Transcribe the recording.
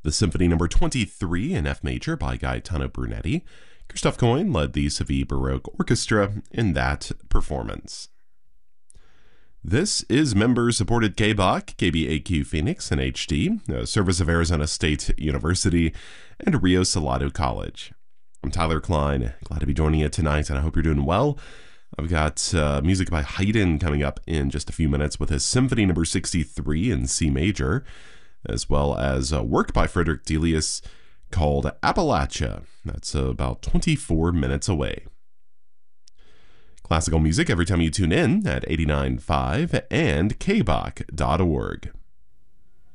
the Symphony Number 23 in F major by Gaetano Brunetti. Christoph Koyn led the Seville Baroque Orchestra in that performance. This is member-supported KBAQ, KBAQ Phoenix in HD, a service of Arizona State University, and Rio Salado College. I'm Tyler Klein, glad to be joining you tonight, and I hope you're doing well. I've got music by Haydn coming up in just a few minutes with his Symphony Number 63 in C major, as well as work by Frederick Delius called Appalachia. That's about 24 minutes away. Classical music every time you tune in at 89.5 and kbach.org.